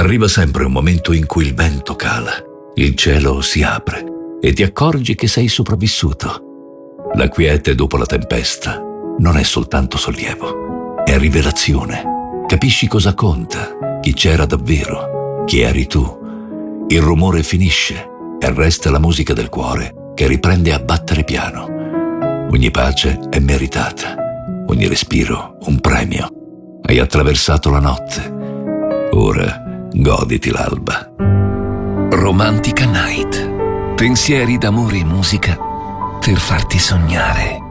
Arriva sempre un momento in cui il vento cala, il cielo si apre e ti accorgi che sei sopravvissuto. La quiete dopo la tempesta non è soltanto sollievo, è rivelazione. Capisci cosa conta, chi c'era davvero, chi eri tu. Il rumore finisce e resta la musica del cuore che riprende a battere piano. Ogni pace è meritata, ogni respiro un premio. Hai attraversato la notte, ora goditi l'alba. Romantica Night. Pensieri d'amore e musica per farti sognare.